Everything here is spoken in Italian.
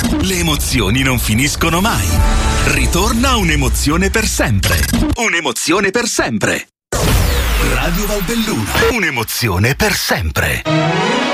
Le emozioni non finiscono mai. Ritorna un'emozione per sempre. Un'emozione per sempre. Radio Valbelluna. Un'emozione per sempre.